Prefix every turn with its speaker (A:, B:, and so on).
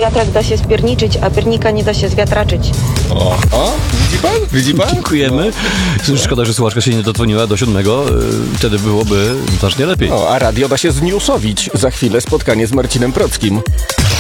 A: wiatrak da się spierniczyć, a piernika nie da się zwiatraczyć.
B: O, widzi pan?
C: Dziękujemy. Szkoda, że słuchaczka się nie dodzwoniła do 7. Wtedy byłoby znacznie lepiej.
B: A radio da się zniusowić. Za chwilę spotkanie z Marcinem Prockim.